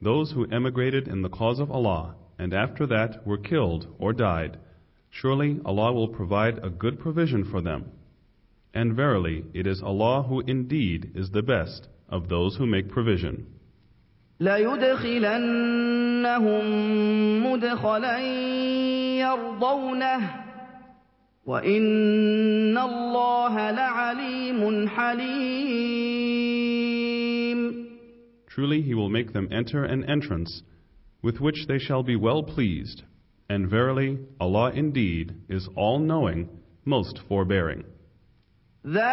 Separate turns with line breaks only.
those who emigrated in the cause of Allah, and after that were killed or died, surely Allah will provide a good provision for them. And verily, it is Allah who indeed is the best of those who make provision.
لَيُدْخِلَنَّهُمْ مُدْخَلًا يَرْضَوْنَهُ وَإِنَّ اللَّهَ لَعَلِيمٌ حَلِيمٌ.
Truly He will make them enter an entrance with which they shall be well pleased, and verily Allah indeed is all-knowing, most forbearing.